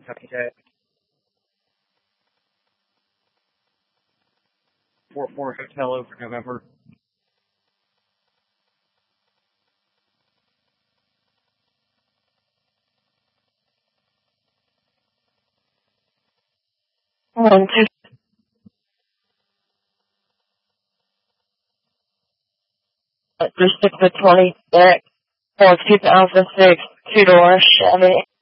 Kentucky Tech. Fort Ford Hotel over November. One, two, 36 to 20 back for 2006 two-door Chevy.